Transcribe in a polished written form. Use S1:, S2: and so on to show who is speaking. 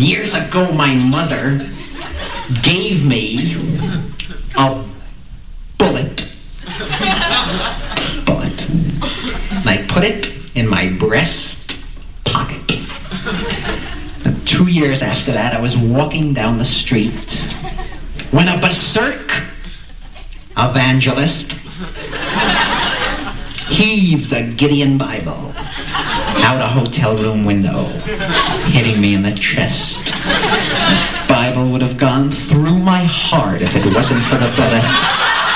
S1: Years ago, my mother gave me a bullet. And I put it in my breast pocket. And 2 years after that, I was walking down the street when a berserk evangelist heaved a Gideon Bible out a hotel room window, hitting me in the chest. The Bible would have gone through my heart if it wasn't for the bullet.